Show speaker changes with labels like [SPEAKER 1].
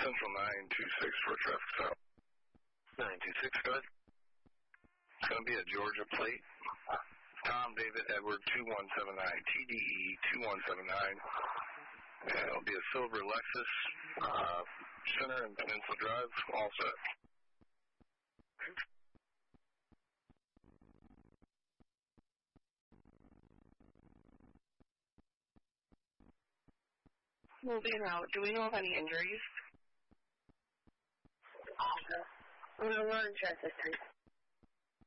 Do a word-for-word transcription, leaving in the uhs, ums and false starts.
[SPEAKER 1] Central nine two six for a traffic stop.
[SPEAKER 2] nine two six, go ahead.
[SPEAKER 1] It's going to be a Georgia plate. Tom David Edward two one seven nine, T D E two one seven nine. And it'll be a silver Lexus, uh, Center and Peninsula Drive, all set.
[SPEAKER 3] Moving out. Do we know of any injuries?
[SPEAKER 4] No. We're on insurance this time.